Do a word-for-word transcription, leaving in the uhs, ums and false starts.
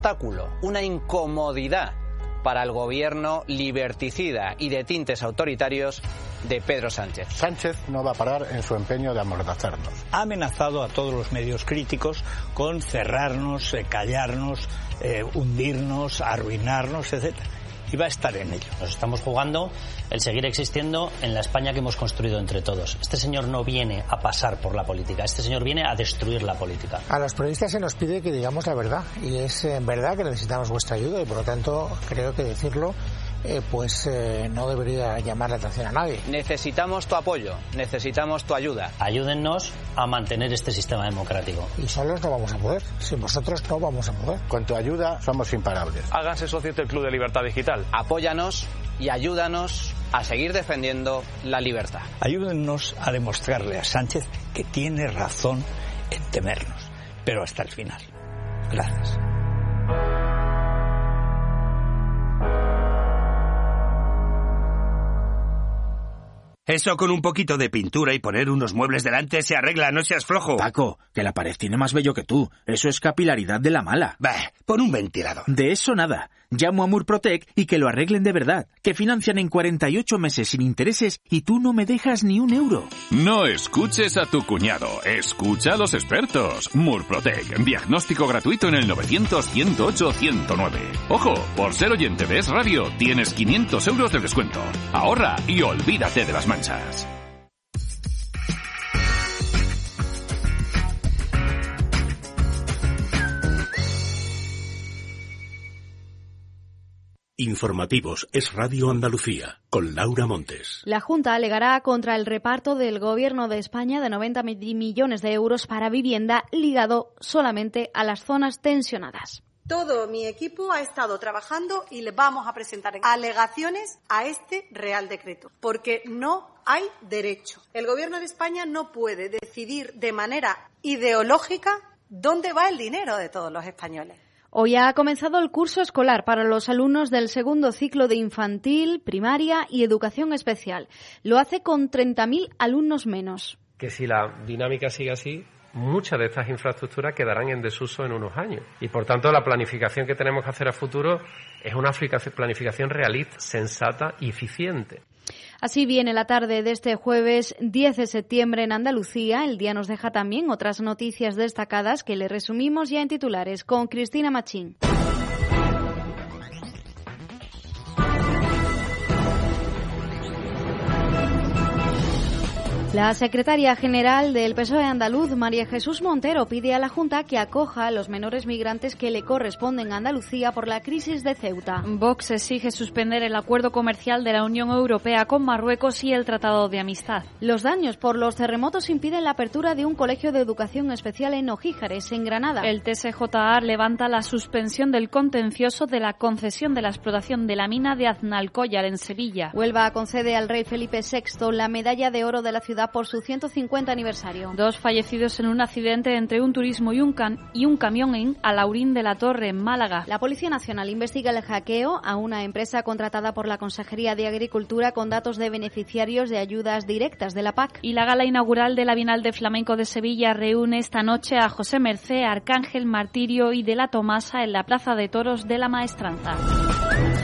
obstáculo, una incomodidad para el gobierno liberticida y de tintes autoritarios de Pedro Sánchez. Sánchez no va a parar en su empeño de amordazarnos. Ha amenazado a todos los medios críticos con cerrarnos, eh, callarnos, eh, hundirnos, arruinarnos, etcétera. Y va a estar en ello. Nos estamos jugando el seguir existiendo en la España que hemos construido entre todos. Este señor no viene a pasar por la política, este señor viene a destruir la política. A los periodistas se nos pide que digamos la verdad, y es en verdad que necesitamos vuestra ayuda, y por lo tanto creo que decirlo Eh, pues eh, no debería llamar la atención a nadie. Necesitamos tu apoyo, necesitamos tu ayuda. Ayúdennos a mantener este sistema democrático. Y solos no vamos a poder, sin vosotros no vamos a poder. Con tu ayuda somos imparables. Háganse socios del Club de Libertad Digital. Apóyanos y ayúdanos a seguir defendiendo la libertad. Ayúdennos a demostrarle a Sánchez que tiene razón en temernos, pero hasta el final. Gracias. Eso con un poquito de pintura y poner unos muebles delante se arregla, no seas flojo. Paco, que la pared tiene más bello que tú. Eso es capilaridad de la mala. Bah, pon un ventilador. De eso nada. Llamo a Murprotec y que lo arreglen de verdad. Que financian en cuarenta y ocho meses sin intereses y tú no me dejas ni un euro. No escuches a tu cuñado. Escucha a los expertos. Murprotec. Diagnóstico gratuito en el novecientos, ciento ocho, ciento nueve. Ojo, por ser oyente de Es Radio, tienes quinientos euros de descuento. Ahorra y olvídate de las manchas. Informativos Es Radio Andalucía, con Laura Montes. La Junta alegará contra el reparto del Gobierno de España de noventa millones de euros para vivienda ligado solamente a las zonas tensionadas. Todo mi equipo ha estado trabajando y le vamos a presentar alegaciones a este Real Decreto, porque no hay derecho. El Gobierno de España no puede decidir de manera ideológica dónde va el dinero de todos los españoles. Hoy ha comenzado el curso escolar para los alumnos del segundo ciclo de infantil, primaria y educación especial. Lo hace con treinta mil alumnos menos. Que si la dinámica sigue así, muchas de estas infraestructuras quedarán en desuso en unos años. Y por tanto la planificación que tenemos que hacer a futuro es una planificación realista, sensata y eficiente. Así viene la tarde de este jueves diez de septiembre en Andalucía. El día nos deja también otras noticias destacadas que le resumimos ya en titulares con Cristina Machín. La secretaria general del P S O E andaluz, María Jesús Montero, pide a la Junta que acoja a los menores migrantes que le corresponden a Andalucía por la crisis de Ceuta. Vox exige suspender el acuerdo comercial de la Unión Europea con Marruecos y el Tratado de Amistad. Los daños por los terremotos impiden la apertura de un colegio de educación especial en Ojíjares, en Granada. El T S J A levanta la suspensión del contencioso de la concesión de la explotación de la mina de Aznalcóllar, en Sevilla. Huelva concede al rey Felipe sexto la medalla de oro de la ciudad por su ciento cincuenta aniversario. Dos fallecidos en un accidente entre un turismo y un, can y un camión en Alaurín de la Torre, en Málaga. La Policía Nacional investiga el hackeo a una empresa contratada por la Consejería de Agricultura con datos de beneficiarios de ayudas directas de la P A C. Y la gala inaugural de la Bienal de Flamenco de Sevilla reúne esta noche a José Mercé, Arcángel, Martirio y de la Tomasa en la Plaza de Toros de la Maestranza.